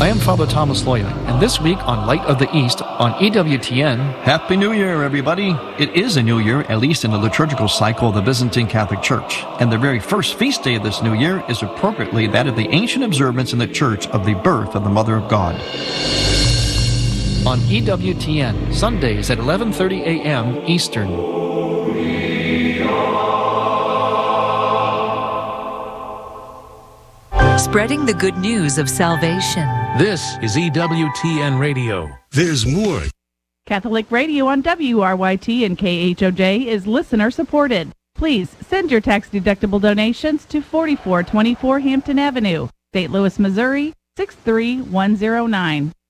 I am Father Thomas Loya, and this week on Light of the East on EWTN... Happy New Year, everybody! It is a new year, at least in the liturgical cycle of the Byzantine Catholic Church, and the very first feast day of this new year is appropriately that of the ancient observance in the Church of the birth of the Mother of God. On EWTN, Sundays at 11:30 a.m. Eastern. Spreading the good news of salvation. This is EWTN Radio. There's more. Catholic Radio on WRYT and KHOJ is listener supported. Please send your tax-deductible donations to 4424 Hampton Avenue, St. Louis, Missouri 63109.